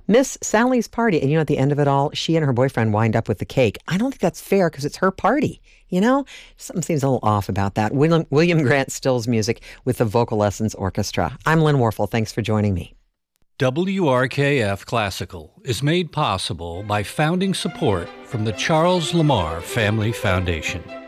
Miss Sally's party. And at the end of it all, she and her boyfriend wind up with the cake. I don't think that's fair because it's her party. Something seems a little off about that. William Grant Stills music with the Vocal Lessons Orchestra. I'm Lynn Warfel. Thanks for joining me. WRKF Classical is made possible by founding support from the Charles Lamar Family Foundation.